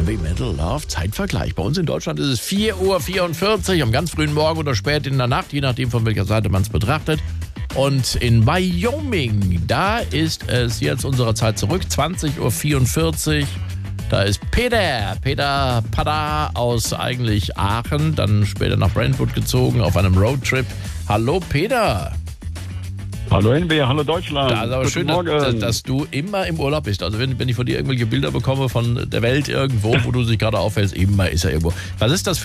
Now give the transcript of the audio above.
Heavy Metal Love Zeitvergleich. Bei uns in Deutschland ist es 4:44 Uhr am ganz frühen Morgen oder spät in der Nacht, je nachdem von welcher Seite man es betrachtet. Und in Wyoming, da ist es jetzt unserer Zeit zurück, 20:44 Uhr. Da ist Peter Pada aus eigentlich Aachen, dann später nach Brentwood gezogen auf einem Roadtrip. Hallo Peter. Hallo NW, hallo Deutschland. Ja, ist aber schön, dass du immer im Urlaub bist. Also wenn ich von dir irgendwelche Bilder bekomme von der Welt irgendwo, wo du dich gerade aufhältst, immer ist er irgendwo. Was ist das